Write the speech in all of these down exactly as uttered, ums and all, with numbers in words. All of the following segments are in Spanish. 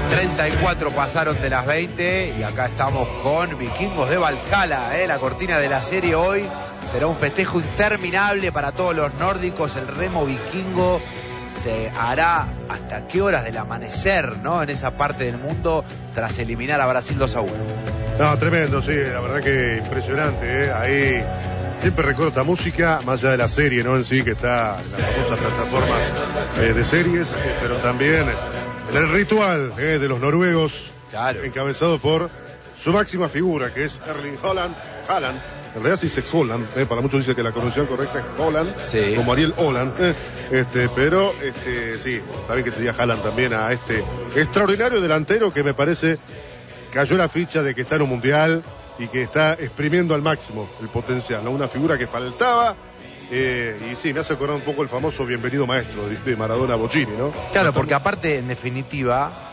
treinta y cuatro pasaron de las veinte y acá estamos con Vikingos de Valhalla, ¿eh? La cortina de la serie hoy será un festejo interminable para todos los nórdicos. El remo vikingo se hará hasta qué horas del amanecer, ¿no? En esa parte del mundo tras eliminar a Brasil dos a uno. No, tremendo, sí, la verdad que impresionante, ¿eh? Ahí siempre recuerdo esta música, más allá de la serie, ¿no? En sí, que está en las famosas plataformas eh, de series, eh, pero también en el ritual eh, de los noruegos, claro, encabezado por su máxima figura, que es Erling Haaland. Haaland, en realidad se dice Holland, eh, para muchos dicen que la pronunciación correcta es Holland, sí, como Ariel Holland, eh, este, pero este, sí, está bien que sería Haaland también a este extraordinario delantero que me parece cayó la ficha de que está en un mundial y que está exprimiendo al máximo el potencial, ¿no? Una figura que faltaba. Eh, y sí, me hace acordar un poco el famoso bienvenido maestro de Maradona Bochini, ¿no? Claro, porque aparte, en definitiva,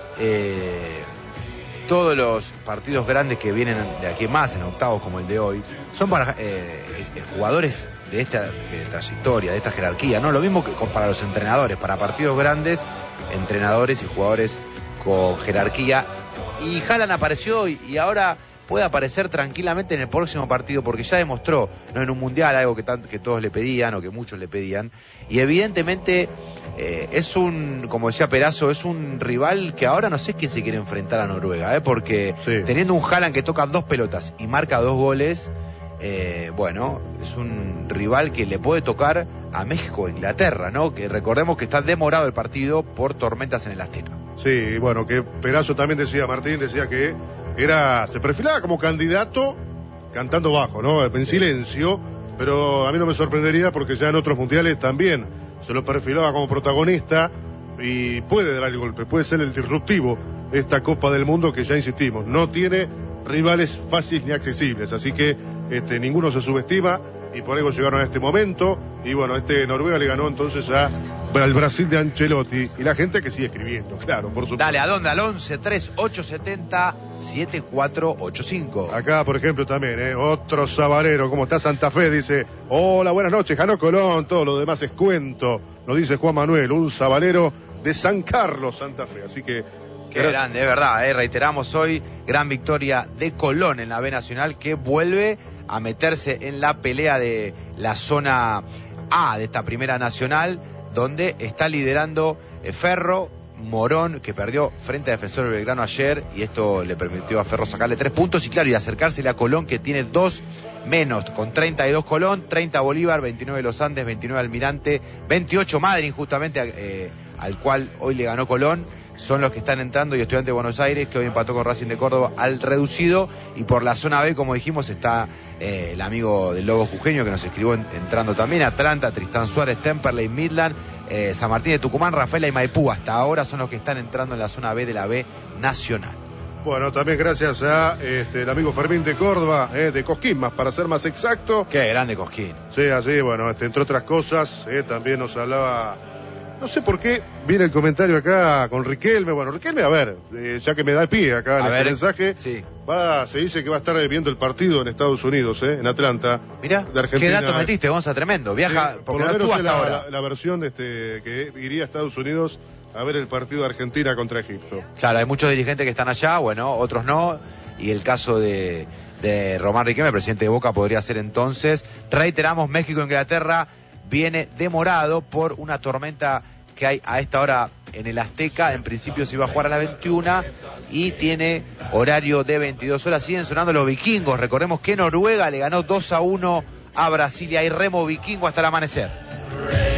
eh, todos los partidos grandes que vienen de aquí más, en octavos como el de hoy, son para eh, jugadores de esta eh, trayectoria, de esta jerarquía, ¿no? Lo mismo que con, para los entrenadores, para partidos grandes, entrenadores y jugadores con jerarquía. Y Haaland apareció y, y ahora puede aparecer tranquilamente en el próximo partido porque ya demostró, no en un mundial, algo que, tanto, que todos le pedían o que muchos le pedían, y evidentemente eh, es un, como decía Perazo, es un rival que ahora no sé qué se quiere enfrentar a Noruega, ¿eh? Porque sí, teniendo un Haaland que toca dos pelotas y marca dos goles, eh, bueno, es un rival que le puede tocar a México o Inglaterra, ¿no? Que recordemos que está demorado el partido por tormentas en el Azteca. Sí, bueno, que Perazo también decía, Martín decía que era, se perfilaba como candidato cantando bajo, ¿no? En silencio, pero a mí no me sorprendería porque ya en otros mundiales también se lo perfilaba como protagonista y puede dar el golpe, puede ser el disruptivo de esta Copa del Mundo que ya insistimos, no tiene rivales fáciles ni accesibles, así que este, ninguno se subestima y por eso llegaron a este momento y bueno, este Noruega le ganó entonces a al Brasil de Ancelotti y la gente que sigue escribiendo, claro, por supuesto. Dale, ¿a dónde? Al once tres ocho siete cero siete cuatro ocho cinco. Acá, por ejemplo, también, ¿eh? Otro sabalero, ¿cómo está Santa Fe? Dice, hola, buenas noches, Jano Colón, todo lo demás es cuento, nos dice Juan Manuel, un sabalero de San Carlos, Santa Fe, así que... Qué era... grande, es verdad, ¿eh? Reiteramos hoy, gran victoria de Colón en la B Nacional, que vuelve a meterse en la pelea de la zona A de esta primera nacional, donde está liderando Ferro, Morón, que perdió frente a Defensor del Belgrano ayer, y esto le permitió a Ferro sacarle tres puntos, y claro, y acercársele a Colón, que tiene dos menos, con treinta y dos Colón, treinta Bolívar, veintinueve Los Andes, veintinueve Almirante, veintiocho Madryn, justamente eh, al cual hoy le ganó Colón. Son los que están entrando, y Estudiantes de Buenos Aires, que hoy empató con Racing de Córdoba al reducido, y por la zona B, como dijimos, está eh, el amigo del Lobo Jujeño, que nos escribió en, entrando también, Atlanta, Tristán Suárez, Temperley, Midland, eh, San Martín de Tucumán, Rafaela y Maipú, hasta ahora son los que están entrando en la zona B de la B Nacional. Bueno, también gracias a este, el amigo Fermín de Córdoba, eh, de Cosquín, más para ser más exacto. Qué grande Cosquín. Sí, así, bueno, este, entre otras cosas, eh, también nos hablaba... No sé por qué viene el comentario acá con Riquelme. Bueno, Riquelme, a ver, eh, ya que me da el pie acá en el mensaje, sí, va, se dice que va a estar viendo el partido en Estados Unidos, eh, en Atlanta. Mirá, de Argentina. Qué dato metiste, Gonza, tremendo. Viaja, sí, porque por lo menos no la, ahora. la, la versión de este, que iría a Estados Unidos a ver el partido de Argentina contra Egipto. Claro, hay muchos dirigentes que están allá, bueno, otros no, y el caso de, de Román Riquelme, presidente de Boca, podría ser entonces. Reiteramos, México-Inglaterra viene demorado por una tormenta que hay a esta hora en el Azteca. En principio se iba a jugar a las veintiuna y tiene horario de veintidós horas. Siguen sonando los vikingos. Recordemos que Noruega le ganó dos a uno a Brasil y hay remo vikingo hasta el amanecer.